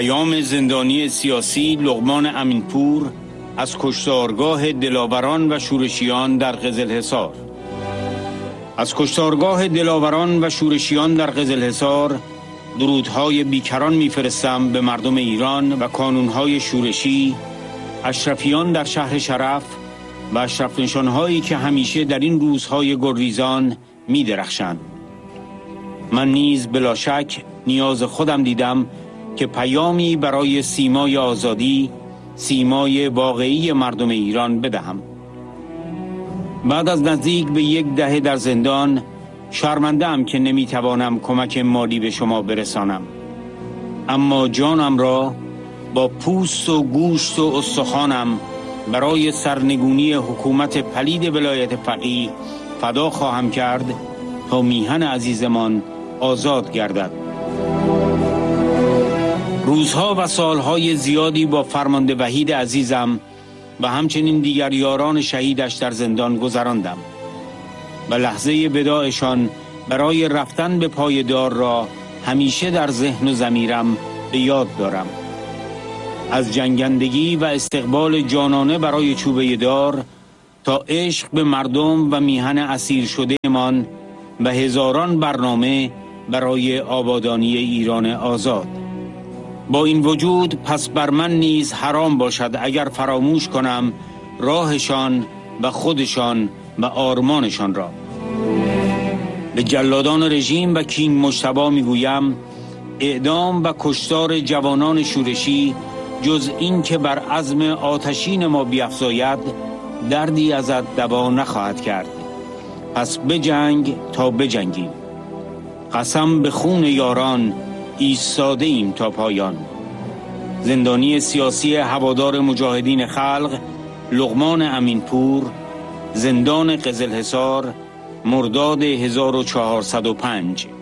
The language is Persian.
پیام زندانی سیاسی لقمان امینپور از کشتارگاه دلاوران و شورشیان در قزلحصار. از کشتارگاه دلاوران و شورشیان در قزلحصار درودهای بیکران میفرستم به مردم ایران و کانونهای شورشی، اشرفیان در شهر شرف و اشرف نشانهایی که همیشه در این روزهای گریزان می درخشند. من نیز بلا شک نیاز خودم دیدم که پیامی برای سیمای آزادی، سیمای واقعی مردم ایران بدهم. بعد از نزدیک به 1 دهه در زندان شرمنده‌ام که نمیتوانم کمک مالی به شما برسانم، اما جانم را با پوست و گوشت و استخوانم برای سرنگونی حکومت پلید ولایت فقیه فدا خواهم کرد تا میهن عزیزمان آزاد گردد. روزها و سالهای زیادی با فرمانده وحید عزیزم و همچنین دیگر یاران شهیدش در زندان گذراندم و لحظه وداعشان برای رفتن به پایدار را همیشه در ذهن و ضمیرم به یاد دارم. از جنگندگی و استقبال جانانه برای چوبه دار تا عشق به مردم و میهن اسیر شده من و هزاران برنامه برای آبادانی ایران آزاد. با این وجود پس بر من نیز حرام باشد اگر فراموش کنم راهشان و خودشان و آرمانشان را. به جلادان رژیم و کینگ مجتبی میگویم اعدام و کشتار جوانان شورشی جز این که بر عزم آتشین ما بیفزاید دردی ازت دوا نخواهد کرد. پس بجنگ تا بجنگیم. قسم به خون یاران ایستاده ایم تا پایان. زندانی سیاسی هوادار مجاهدین خلق لقمان امینپور، زندان قزلحصار، مرداد 1405.